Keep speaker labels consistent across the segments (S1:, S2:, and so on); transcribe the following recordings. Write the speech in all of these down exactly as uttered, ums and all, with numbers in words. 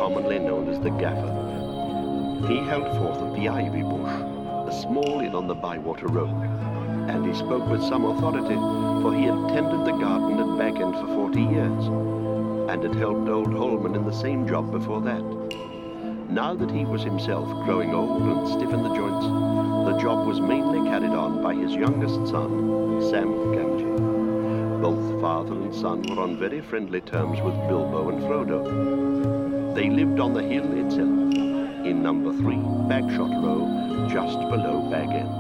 S1: commonly known as the Gaffer. He held forth at the Ivy Bush, a small inn on the Bywater Road, and he spoke with some authority, for he had tended the garden at Bag End for forty years, and had helped old Holman in the same job before that. Now that he was himself growing old and stiff in the joints, the job was mainly carried on by his youngest son, Sam Gamgee. Both father and son were on very friendly terms with Bilbo and Frodo. They lived on the hill itself, in number three Bagshot Row, just below Bag End.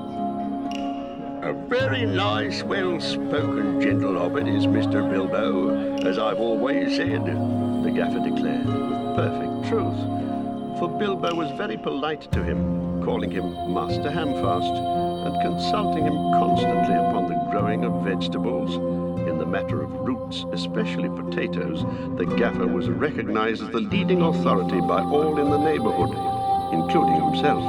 S1: A very nice, well-spoken, gentle hobbit is Mister Bilbo, as I've always said, the Gaffer declared, with perfect truth. For Bilbo was very polite to him, calling him Master Hamfast, and consulting him constantly upon the growing of vegetables. In the matter of roots, especially potatoes, the Gaffer was recognized as the leading authority by all in the neighborhood, including himself.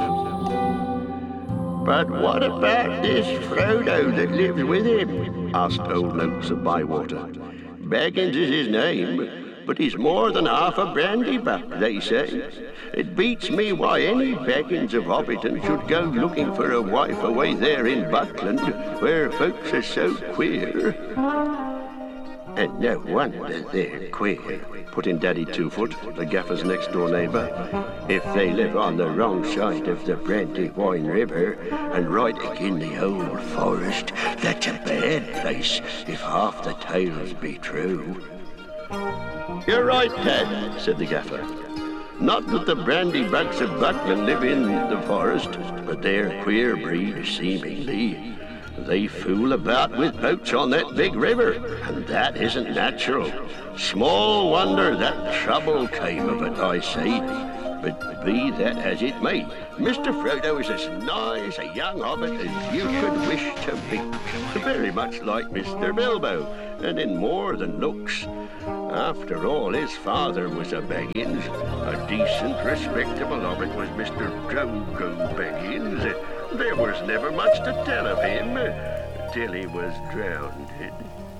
S1: "But what about this Frodo that lives with him?" asked old Noakes of Bywater. "Baggins is his name, but he's more than half a brandy-buck, they say. It beats me why any Baggins of Hobbiton should go looking for a wife away there in Buckland, where folks are so queer." "And no wonder they're queer," put in Daddy Two-Foot, the Gaffer's next-door neighbour. "If they live on the wrong side of the Brandywine River and right agin the old forest, that's a bad place if half the tales be true." "You're right, Dad," said the Gaffer. "Not that the brandy-bucks of Buckland live in the forest, but they're a queer breed, seemingly. They fool about with boats on that big river, and that isn't natural. Small wonder that trouble came of it, I say. But be that as it may, Mister Frodo is as nice a young hobbit as you could wish to meet. Very much like Mister Bilbo, and in more than looks. After all, his father was a Baggins. A decent, respectable hobbit was Mister Drogo Baggins. There was never much to tell of him, till he was drowned.